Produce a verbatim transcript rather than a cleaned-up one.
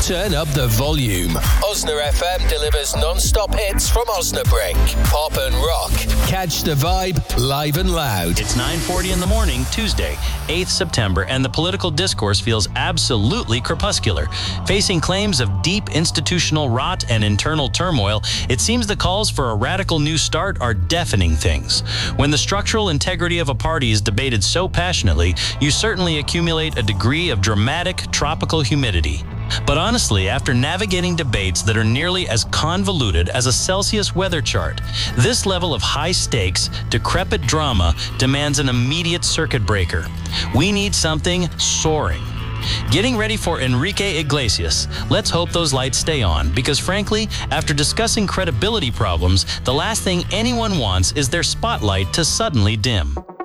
Turn up the volume. Osna F M delivers non-stop hits from Osnabrück. Pop and rock. Catch the vibe live and loud. It's nine forty in the morning, Tuesday, eighth September, and the political discourse feels absolutely crepuscular. Facing claims of deep institutional rot and internal turmoil, it seems the calls for a radical new start are deafening things. When the structural integrity of a party is debated so passionately, you certainly accumulate a degree of dramatic tropical humidity. But honestly, after navigating debates that are nearly as convoluted as a Celsius weather chart, this level of high-stakes, decrepit drama demands an immediate circuit breaker. We need something soaring. Getting ready for Enrique Iglesias, let's hope those lights stay on, because frankly, after discussing credibility problems, the last thing anyone wants is their spotlight to suddenly dim.